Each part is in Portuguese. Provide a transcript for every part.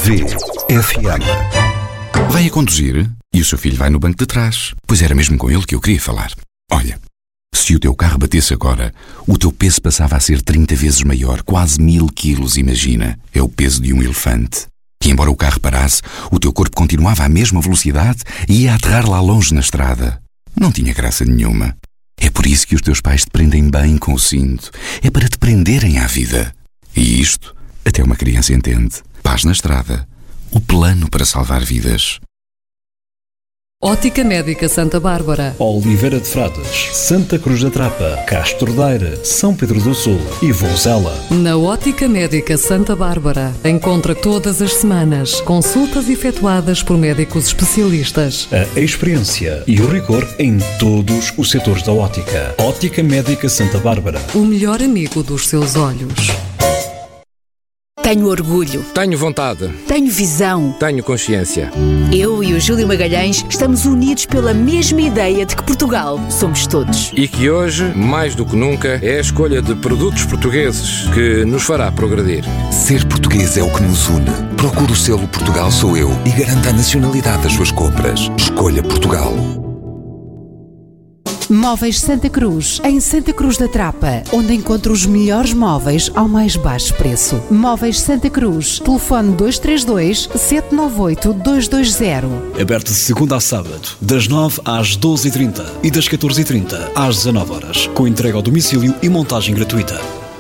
VFM. Vai a conduzir e o seu filho vai no banco de trás. Pois era mesmo com ele que eu queria falar. Olha, se o teu carro batesse agora, o teu peso passava a ser 30 vezes maior, quase 1000 quilos, imagina. É o peso de um elefante. E embora o carro parasse, o teu corpo continuava à mesma velocidade e ia aterrar lá longe na estrada. Não tinha graça nenhuma. É por isso que os teus pais te prendem bem com o cinto. É para te prenderem à vida. E isto, até uma criança entende. Paz na estrada. O plano para salvar vidas. Ótica Médica Santa Bárbara, Oliveira de Frades, Santa Cruz da Trapa, Castro Daire, São Pedro do Sul e Vozela. Na Ótica Médica Santa Bárbara, encontra todas as semanas consultas efetuadas por médicos especialistas. A experiência e o rigor em todos os setores da ótica. Ótica Médica Santa Bárbara. O melhor amigo dos seus olhos. Tenho orgulho. Tenho vontade. Tenho visão. Tenho consciência. Eu e o Júlio Magalhães estamos unidos pela mesma ideia de que Portugal somos todos. E que hoje, mais do que nunca, é a escolha de produtos portugueses que nos fará progredir. Ser português é o que nos une. Procure o selo Portugal Sou Eu e garanta a nacionalidade das suas compras. Escolha Portugal. Móveis Santa Cruz, em Santa Cruz da Trapa, onde encontra os melhores móveis ao mais baixo preço. Móveis Santa Cruz, telefone 232-798-220. Aberto de segunda a sábado, das 9 às 12h30 e das 14h30 às 19h, com entrega ao domicílio e montagem gratuita.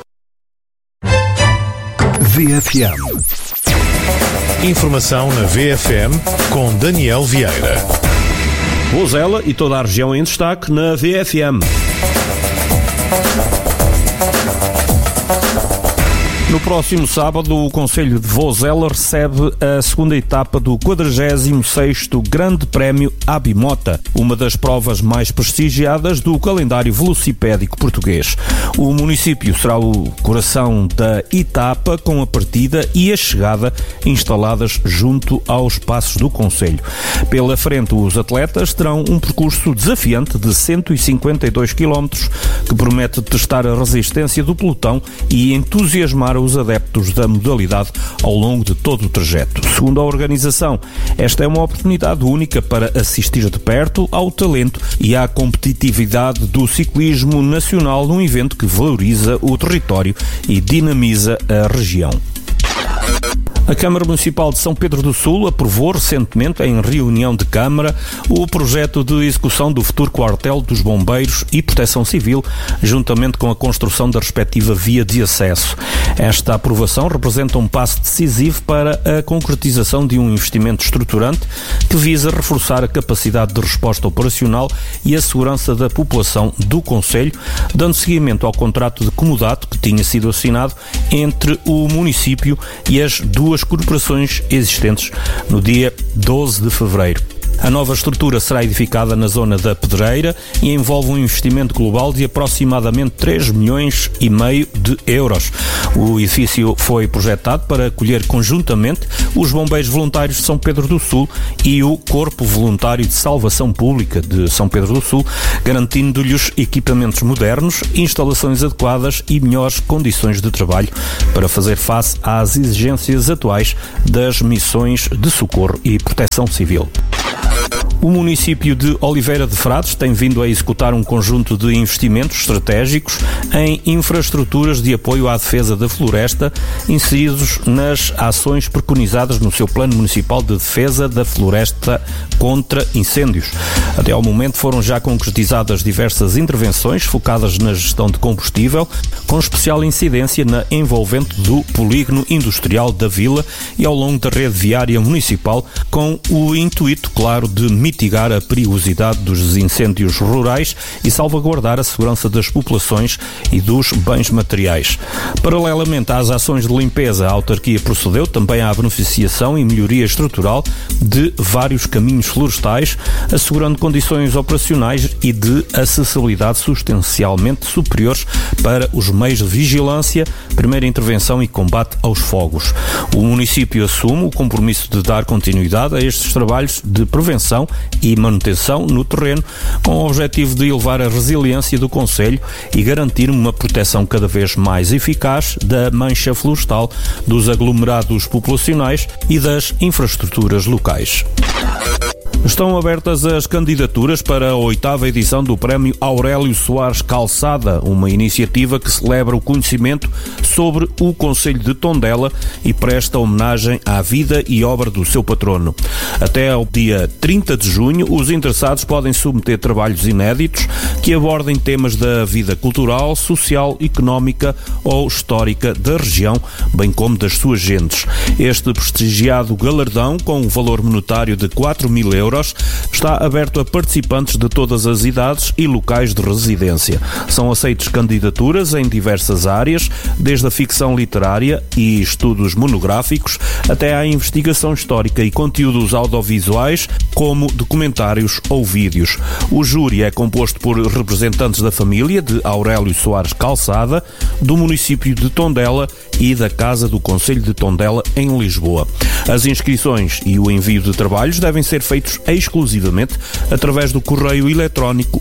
VFM. Informação na VFM com Daniel Vieira. Vozela e toda a região em destaque na VFM. No próximo sábado, o Concelho de Vozela recebe a segunda etapa do 46º Grande Prémio Abimota, uma das provas mais prestigiadas do calendário velocipédico português. O município será o coração da etapa, com a partida e a chegada instaladas junto aos passos do Concelho. Pela frente, os atletas terão um percurso desafiante de 152 km, que promete testar a resistência do pelotão e entusiasmar os adeptos da modalidade ao longo de todo o trajeto. Segundo a organização, esta é uma oportunidade única para assistir de perto ao talento e à competitividade do ciclismo nacional num evento que valoriza o território e dinamiza a região. A Câmara Municipal de São Pedro do Sul aprovou recentemente, em reunião de Câmara, o projeto de execução do futuro quartel dos Bombeiros e Proteção Civil, juntamente com a construção da respectiva via de acesso. Esta aprovação representa um passo decisivo para a concretização de um investimento estruturante que visa reforçar a capacidade de resposta operacional e a segurança da população do concelho, dando seguimento ao contrato de comodato que tinha sido assinado entre o município e as duas corporações existentes no dia 12 de fevereiro. A nova estrutura será edificada na zona da Pedreira e envolve um investimento global de aproximadamente 3,5 milhões de euros. O edifício foi projetado para acolher conjuntamente os Bombeiros Voluntários de São Pedro do Sul e o Corpo Voluntário de Salvação Pública de São Pedro do Sul, garantindo-lhes equipamentos modernos, instalações adequadas e melhores condições de trabalho para fazer face às exigências atuais das missões de socorro e proteção civil. O município de Oliveira de Frades tem vindo a executar um conjunto de investimentos estratégicos em infraestruturas de apoio à defesa da floresta, inseridos nas ações preconizadas no seu Plano Municipal de Defesa da Floresta contra Incêndios. Até ao momento foram já concretizadas diversas intervenções focadas na gestão de combustível, com especial incidência na envolvente do polígono industrial da Vila e ao longo da rede viária municipal, com o intuito, claro, de mitigar a perigosidade dos incêndios rurais e salvaguardar a segurança das populações e dos bens materiais. Paralelamente às ações de limpeza, a autarquia procedeu também à beneficiação e melhoria estrutural de vários caminhos florestais, assegurando condições operacionais e de acessibilidade substancialmente superiores para os meios de vigilância, primeira intervenção e combate aos fogos. O município assume o compromisso de dar continuidade a estes trabalhos de prevenção e manutenção no terreno, com o objetivo de elevar a resiliência do concelho e garantir uma proteção cada vez mais eficaz da mancha florestal, dos aglomerados populacionais e das infraestruturas locais. Estão abertas as candidaturas para a 8ª edição do Prémio Aurélio Soares Calçada, uma iniciativa que celebra o conhecimento sobre o concelho de Tondela e presta homenagem à vida e obra do seu patrono. Até ao dia 30 de junho, os interessados podem submeter trabalhos inéditos que abordem temas da vida cultural, social, económica ou histórica da região, bem como das suas gentes. Este prestigiado galardão, com um valor monetário de 4.000 euros, está aberto a participantes de todas as idades e locais de residência. São aceitas candidaturas em diversas áreas, desde a ficção literária e estudos monográficos até à investigação histórica e conteúdos audiovisuais, como documentários ou vídeos. O júri é composto por representantes da família de Aurélio Soares Calçada, do município de Tondela e da Casa do Concelho de Tondela, em Lisboa. As inscrições e o envio de trabalhos devem ser feitos exclusivamente através do correio eletrónico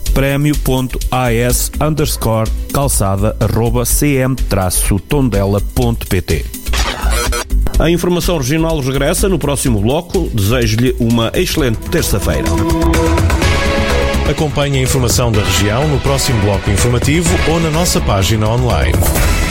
prémio.as_calçada@cm-tondela.pt. A informação regional regressa no próximo bloco. Desejo-lhe uma excelente terça-feira. Acompanhe a informação da região no próximo bloco informativo ou na nossa página online.